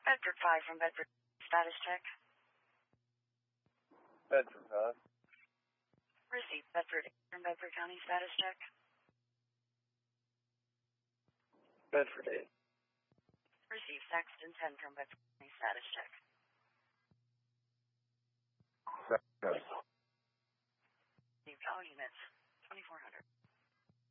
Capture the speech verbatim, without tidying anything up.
Bedford five from Bedford. Status check. Bedford five. Received. Bedford from Bedford County. Status check. Bedford eight. Received. Saxton ten from Bedford County. Status check. Seven. Received. All units. twenty-four hundred.